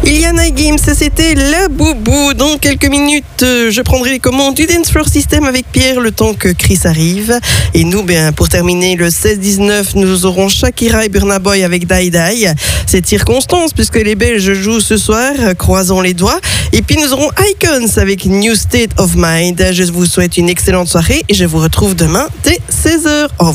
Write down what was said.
Iliana Gims, c'était la boubou. Dans quelques minutes, je prendrai les commandes du Dance Floor System avec Pierre le temps que Chris arrive. Et nous, pour terminer le 16-19, nous aurons Shakira et Burna Boy avec Die Die. C'est circonstance puisque les Belges jouent ce soir, croisons les doigts. Et puis nous aurons Icons avec New State of Mind. Je vous souhaite une excellente soirée et je vous retrouve demain dès 16h. Au revoir.